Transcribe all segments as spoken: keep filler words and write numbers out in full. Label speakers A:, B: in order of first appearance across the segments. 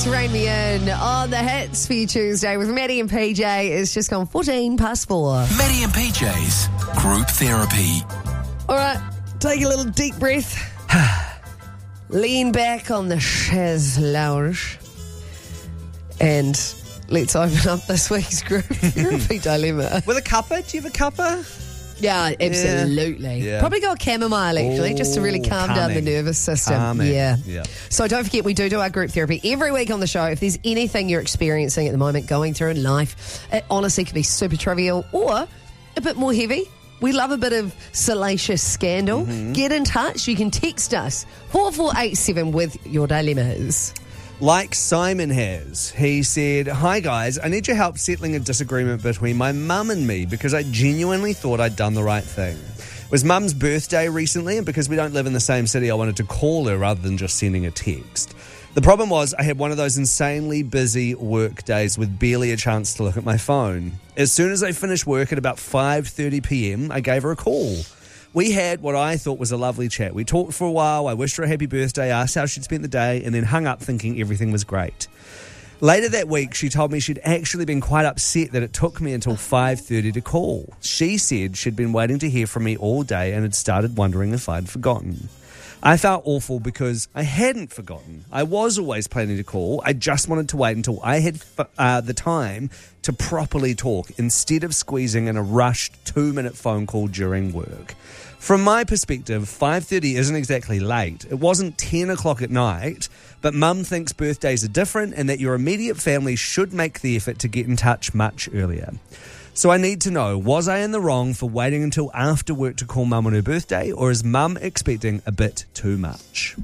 A: to Rein Me In on the Hits for you Tuesday with Maddie and P J. It's just gone fourteen past four.
B: Maddie and P J's Group Therapy.
A: All right, take a little deep breath. Lean back on the chaise lounge. And let's open up this week's Group Therapy Dilemma.
C: With a cuppa? Do you have a cuppa?
A: Yeah, absolutely.
C: Yeah.
A: Probably got chamomile, actually,
C: Ooh,
A: just to really calm down the
C: calming.
A: nervous system.
C: Calming.
A: Yeah.
C: Yeah.
A: So don't forget, we do do our group therapy every week on the show. If there's anything you're experiencing at the moment, going through in life, it honestly could be super trivial or a bit more heavy. We love a bit of salacious scandal.
C: Mm-hmm.
A: Get in touch. You can text us four four eight seven with your dilemmas.
C: Like Simon has. He said, "Hi guys, I need your help settling a disagreement between my mum and me because I genuinely thought I'd done the right thing. It was mum's birthday recently, and because we don't live in the same city, I wanted to call her rather than just sending a text. The problem was I had one of those insanely busy work days with barely a chance to look at my phone. As soon as I finished work at about five thirty p.m, I gave her a call. We had what I thought was a lovely chat. We talked for a while, I wished her a happy birthday, asked how she'd spent the day, and then hung up thinking everything was great. Later that week, she told me she'd actually been quite upset that it took me until five thirty to call. She said she'd been waiting to hear from me all day and had started wondering if I'd forgotten. I felt awful because I hadn't forgotten. I was always planning to call. I just wanted to wait until I had uh, the time to properly talk instead of squeezing in a rushed two-minute phone call during work. From my perspective, five thirty isn't exactly late. It wasn't ten o'clock at night, but Mum thinks birthdays are different and that your immediate family should make the effort to get in touch much earlier. So I need to know, was I in the wrong for waiting until after work to call Mum on her birthday, or is Mum expecting a bit too much?"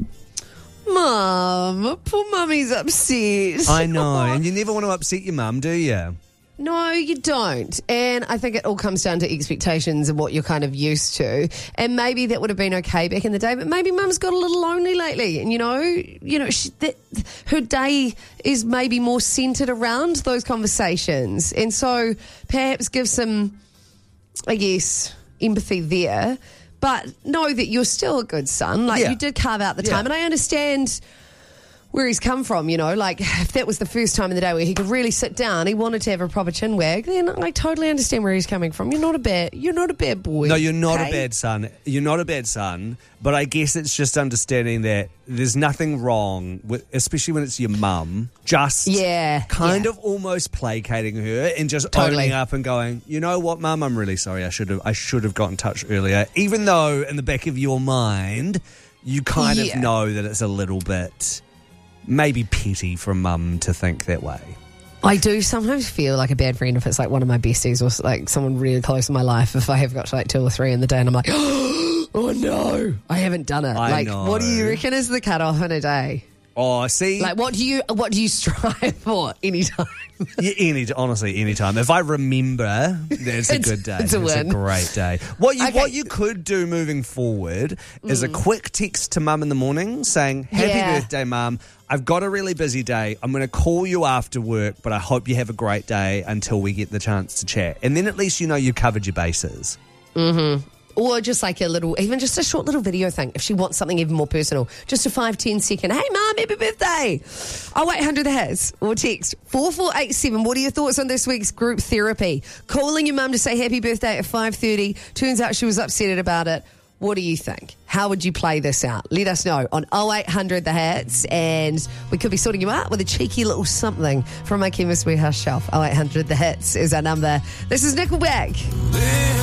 A: Mum, poor Mummy's upset.
C: I know, and you never want to upset your mum, do you?
A: No, you don't. And I think it all comes down to expectations and what you're kind of used to. And maybe that would have been okay back in the day, but maybe Mum's got a little lonely lately. And, you know, you know, she, that, her day is maybe more centered around those conversations. And so perhaps give some, I guess, empathy there. But know that you're still a good son. Like,
C: Yeah.
A: you did carve out the
C: Yeah.
A: time. And I understand where he's come from, you know, like if that was the first time in the day where he could really sit down, he wanted to have a proper chin wag, then I totally understand where he's coming from. You're not a bad, you're not a bad boy.
C: No, you're not
A: okay?
C: a bad son. You're not a bad son, but I guess it's just understanding that there's nothing wrong with, especially when it's your mum, just
A: Yeah,
C: kind
A: yeah.
C: of almost placating her and just
A: Totally.
C: owning up and going, you know what, Mum, I'm really sorry. I should have, I should have got in touch earlier, even though in the back of your mind, you kind
A: Yeah.
C: of know that it's a little bit maybe petty for Mum to think that way.
A: I do sometimes feel like a bad friend if it's like one of my besties or like someone really close in my life, if I have got to like two or three in the day and I'm like, oh no, I haven't done it.
C: I
A: like,
C: know.
A: what do you reckon is the cutoff in a day?
C: Oh, see?
A: Like, what do you what do you strive for anytime?
C: Yeah, any honestly, anytime. If I remember, that's a
A: It's-
C: good day.
A: it's a win.
C: a great day. What you
A: Okay.
C: what you could do moving forward is a quick text to Mum in the morning saying, "Happy
A: Yeah.
C: birthday, Mum. I've got a really busy day. I'm going to call you after work, but I hope you have a great day until we get the chance to chat." And then at least you know you've covered your bases.
A: Or just like a little, even just a short little video thing. If she wants something even more personal, just a five, ten second, hey, Mum, happy birthday. Oh, eight hundred has. Or text four four eight seven. What are your thoughts on this week's group therapy? Calling your mum to say happy birthday at five thirty. Turns out she was upset about it. What do you think? How would you play this out? Let us know on oh eight hundred the hats, and we could be sorting you out with a cheeky little something from my Chemist Warehouse shelf. oh eight hundred the hats is our number. This is Nickelback.